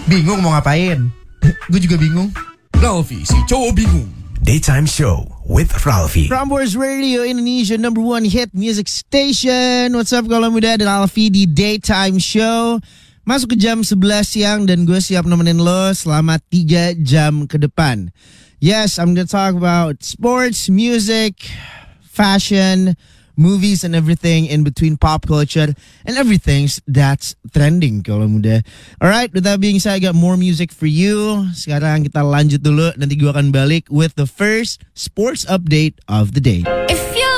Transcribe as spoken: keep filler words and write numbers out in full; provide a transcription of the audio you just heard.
Bingung mau ngapain? Gue juga bingung. Ralphie, si cowok bingung. Daytime Show with Ralphie. Prambors Radio, Indonesia number one hit music station. What's up kalau muda, dan Alfie di Daytime Show. Masuk ke jam sebelas siang dan gue siap nemenin lo selama tiga jam ke depan. Yes, I'm gonna talk about sports, music, fashion, movies and everything in between pop culture and everything that's trending kalau muda. Alright, with that being said, I got more music for you. Sekarang kita lanjut dulu, nanti gue akan balik with the first sports update of the day. If you